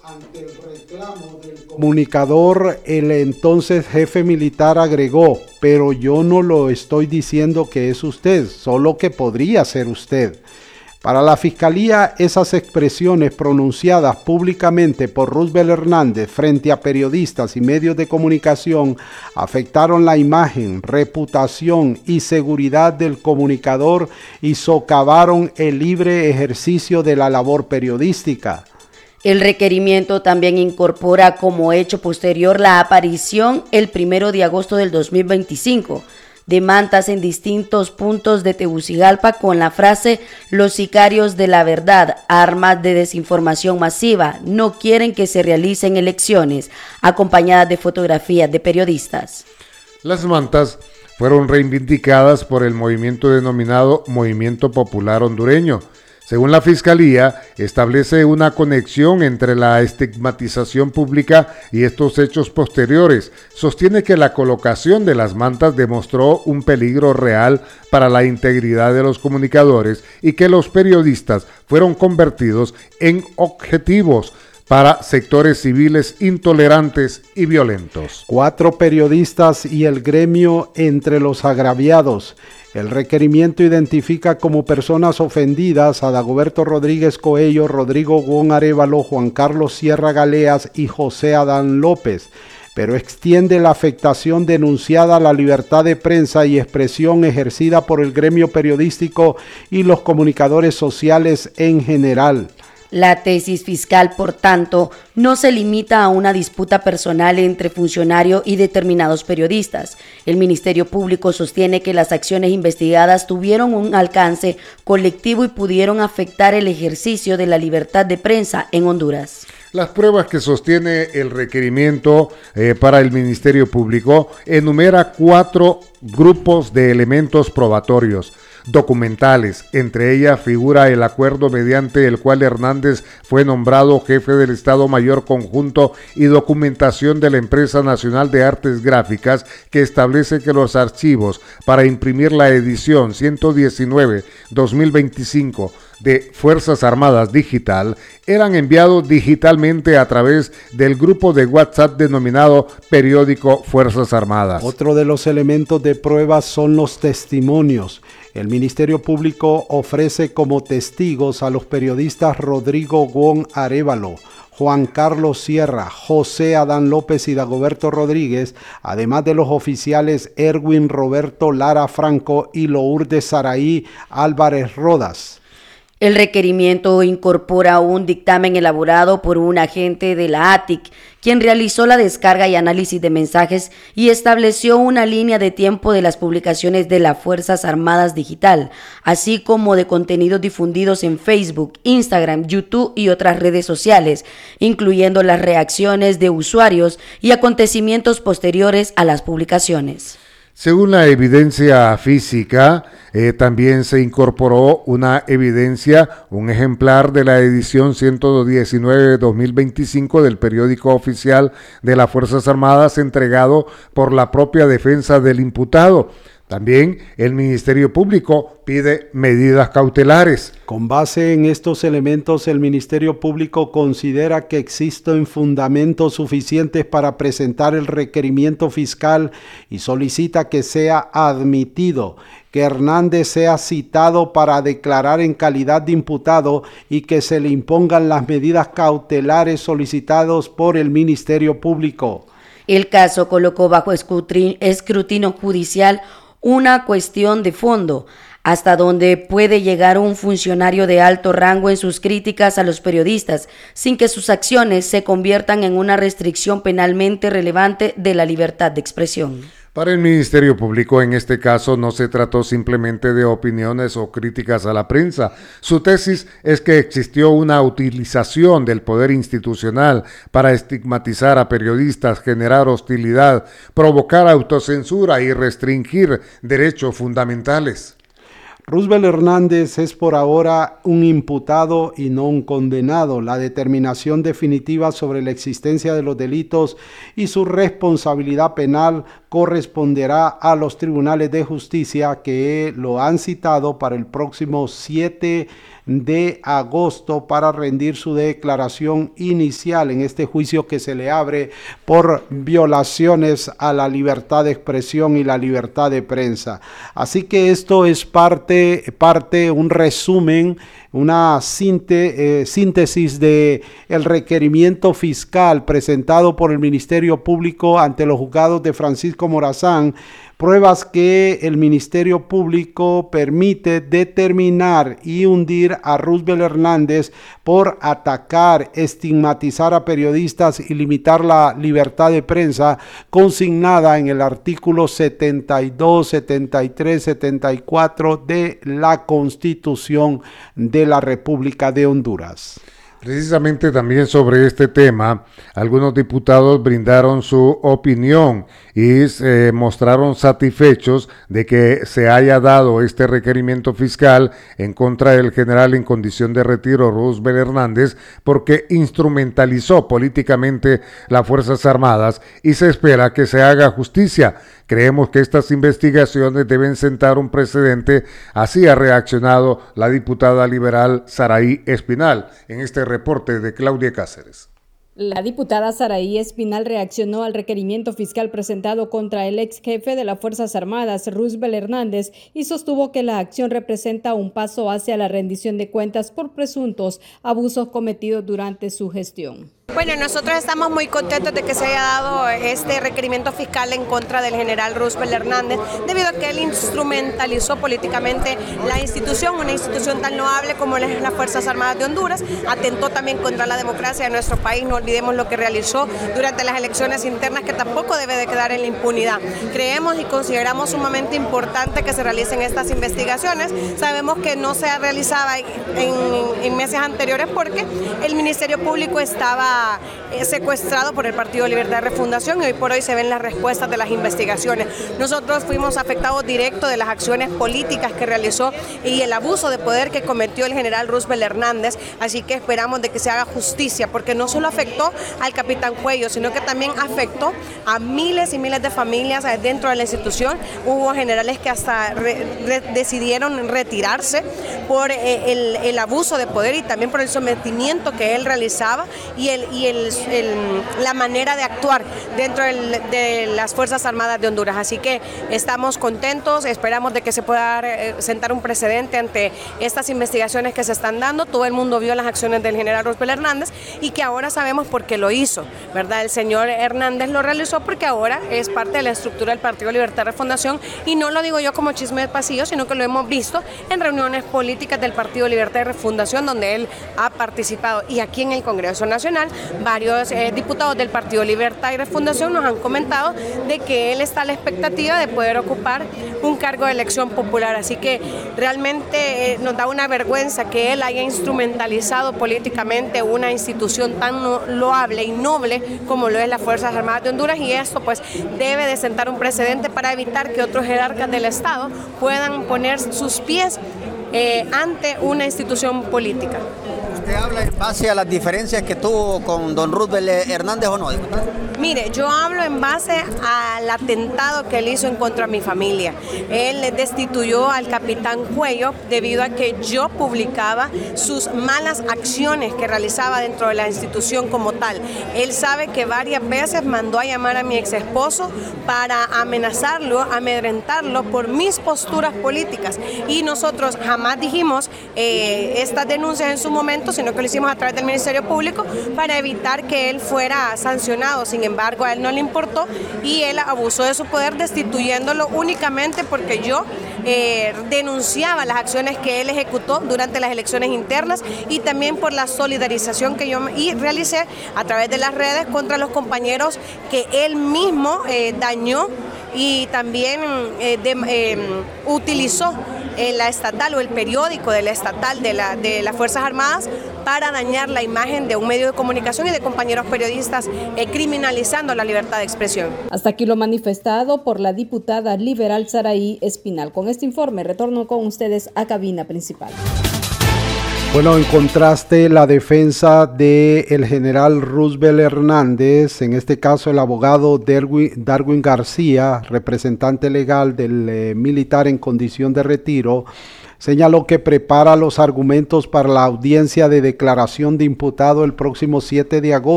Ante el reclamo del comunicador, el entonces jefe militar agregó: pero yo no lo estoy diciendo que es usted, solo que podría ser usted. Para la Fiscalía, esas expresiones pronunciadas públicamente por Roosevelt Hernández frente a periodistas y medios de comunicación afectaron la imagen, reputación y seguridad del comunicador y socavaron el libre ejercicio de la labor periodística. El requerimiento también incorpora como hecho posterior la aparición el 1 de agosto del 2025 de mantas en distintos puntos de Tegucigalpa con la frase "Los sicarios de la verdad, armas de desinformación masiva, no quieren que se realicen elecciones", acompañadas de fotografías de periodistas. Las mantas fueron reivindicadas por el movimiento denominado Movimiento Popular Hondureño. Según la Fiscalía, establece una conexión entre la estigmatización pública y estos hechos posteriores. Sostiene que la colocación de las mantas demostró un peligro real para la integridad de los comunicadores y que los periodistas fueron convertidos en objetivos para sectores civiles intolerantes y violentos. 4 periodistas y el gremio entre los agraviados. El requerimiento identifica como personas ofendidas a Dagoberto Rodríguez Coello, Rodrigo Gon Arévalo, Juan Carlos Sierra Galeas y José Adán López, pero extiende la afectación denunciada a la libertad de prensa y expresión ejercida por el gremio periodístico y los comunicadores sociales en general. La tesis fiscal, por tanto, no se limita a una disputa personal entre funcionario y determinados periodistas. El Ministerio Público sostiene que las acciones investigadas tuvieron un alcance colectivo y pudieron afectar el ejercicio de la libertad de prensa en Honduras. Las pruebas que sostiene el requerimiento para el Ministerio Público enumera 4 grupos de elementos probatorios documentales. Entre ellas figura el acuerdo mediante el cual Hernández fue nombrado jefe del Estado Mayor Conjunto y documentación de la Empresa Nacional de Artes Gráficas, que establece que los archivos para imprimir la edición 119-2025 de Fuerzas Armadas Digital eran enviados digitalmente a través del grupo de WhatsApp denominado Periódico Fuerzas Armadas. Otro de los elementos de prueba son los testimonios. El Ministerio Público ofrece como testigos a los periodistas Rodrigo Gon Arévalo, Juan Carlos Sierra, José Adán López y Dagoberto Rodríguez, además de los oficiales Erwin Roberto Lara Franco y Lourdes Saraí Álvarez Rodas. El requerimiento incorpora un dictamen elaborado por un agente de la ATIC, quien realizó la descarga y análisis de mensajes y estableció una línea de tiempo de las publicaciones de las Fuerzas Armadas Digital, así como de contenidos difundidos en Facebook, Instagram, YouTube y otras redes sociales, incluyendo las reacciones de usuarios y acontecimientos posteriores a las publicaciones. Según la evidencia física, también se incorporó una evidencia, un ejemplar de la edición 119-2025 del periódico oficial de las Fuerzas Armadas entregado por la propia defensa del imputado. También el Ministerio Público pide medidas cautelares. Con base en estos elementos, el Ministerio Público considera que existen fundamentos suficientes para presentar el requerimiento fiscal y solicita que sea admitido, que Hernández sea citado para declarar en calidad de imputado y que se le impongan las medidas cautelares solicitadas por el Ministerio Público. El caso colocó bajo escrutinio judicial una cuestión de fondo: hasta dónde puede llegar un funcionario de alto rango en sus críticas a los periodistas sin que sus acciones se conviertan en una restricción penalmente relevante de la libertad de expresión. Para el Ministerio Público, en este caso, no se trató simplemente de opiniones o críticas a la prensa. Su tesis es que existió una utilización del poder institucional para estigmatizar a periodistas, generar hostilidad, provocar autocensura y restringir derechos fundamentales. Roosevelt Hernández es por ahora un imputado y no un condenado. La determinación definitiva sobre la existencia de los delitos y su responsabilidad penal corresponderá a los tribunales de justicia que lo han citado para el próximo 7 de agosto para rendir su declaración inicial en este juicio que se le abre por violaciones a la libertad de expresión y la libertad de prensa. Así que esto es parte un resumen, una síntesis de el requerimiento fiscal presentado por el Ministerio Público ante los juzgados de Francisco Morazán, pruebas que el Ministerio Público permite determinar y hundir a Roosevelt Hernández por atacar, estigmatizar a periodistas y limitar la libertad de prensa consignada en el artículo 72, 73, 74 de la Constitución de la República de Honduras. Precisamente también sobre este tema, algunos diputados brindaron su opinión y se mostraron satisfechos de que se haya dado este requerimiento fiscal en contra del general en condición de retiro Roosevelt Hernández porque instrumentalizó políticamente las Fuerzas Armadas y se espera que se haga justicia. Creemos que estas investigaciones deben sentar un precedente, así ha reaccionado la diputada liberal Saraí Espinal en este reporte de Claudia Cáceres. La diputada Saraí Espinal reaccionó al requerimiento fiscal presentado contra el ex jefe de las Fuerzas Armadas, Roosevelt Hernández, y sostuvo que la acción representa un paso hacia la rendición de cuentas por presuntos abusos cometidos durante su gestión. Bueno, nosotros estamos muy contentos de que se haya dado este requerimiento fiscal en contra del general Roosevelt Hernández, debido a que él instrumentalizó políticamente la institución, una institución tan loable como las Fuerzas Armadas de Honduras, atentó también contra la democracia de nuestro país. No olvidemos lo que realizó durante las elecciones internas, que tampoco debe de quedar en la impunidad. Creemos y consideramos sumamente importante que se realicen estas investigaciones. Sabemos que no se realizaba en meses anteriores porque el Ministerio Público estaba secuestrado por el Partido Libertad de Refundación y hoy por hoy se ven las respuestas de las investigaciones. Nosotros fuimos afectados directo de las acciones políticas que realizó y el abuso de poder que cometió el general Roosevelt Hernández, así que esperamos de que se haga justicia, porque no solo afectó al capitán Cuello, sino que también afectó a miles y miles de familias dentro de la institución. Hubo generales que hasta decidieron retirarse por el abuso de poder y también por el sometimiento que él realizaba y la manera de actuar dentro de las Fuerzas Armadas de Honduras. Así que estamos contentos, esperamos de que se pueda sentar un precedente ante estas investigaciones que se están dando. Todo el mundo vio las acciones del general Roosevelt Hernández y que ahora sabemos por qué lo hizo, ¿verdad? El señor Hernández lo realizó porque ahora es parte de la estructura del Partido Libertad de Refundación, y no lo digo yo como chisme de pasillo, sino que lo hemos visto en reuniones políticas del Partido Libertad de Refundación donde él ha participado, y aquí en el Congreso Nacional varios diputados del Partido Libertad y Refundación nos han comentado de que él está a la expectativa de poder ocupar un cargo de elección popular. Así que realmente nos da una vergüenza que él haya instrumentalizado políticamente una institución tan loable y noble como lo es las Fuerzas Armadas de Honduras, y esto pues debe de sentar un precedente para evitar que otros jerarcas del Estado puedan poner sus pies ante una institución política. ¿Usted habla en base a las diferencias que tuvo con don Roosevelt Hernández o no, diputada? Mire, yo hablo en base al atentado que él hizo en contra de mi familia. Él destituyó al capitán Cuello debido a que yo publicaba sus malas acciones que realizaba dentro de la institución como tal. Él sabe que varias veces mandó a llamar a mi ex esposo para amenazarlo, amedrentarlo por mis posturas políticas, y nosotros jamás dijimos estas denuncias en su momento, sino que lo hicimos a través del Ministerio Público para evitar que él fuera sancionado. Sin embargo, a él no le importó y él abusó de su poder destituyéndolo únicamente porque yo denunciaba las acciones que él ejecutó durante las elecciones internas, y también por la solidarización que yo realicé a través de las redes contra los compañeros que él mismo dañó y también utilizó la estatal o el periódico de la estatal de las Fuerzas Armadas para dañar la imagen de un medio de comunicación y de compañeros periodistas, criminalizando la libertad de expresión. Hasta aquí lo manifestado por la diputada liberal Saraí Espinal. Con este informe retorno con ustedes a cabina principal. Bueno, en contraste, la defensa del general Roosevelt Hernández, en este caso el abogado Darwin García, representante legal del militar en condición de retiro, señaló que prepara los argumentos para la audiencia de declaración de imputado el próximo 7 de agosto.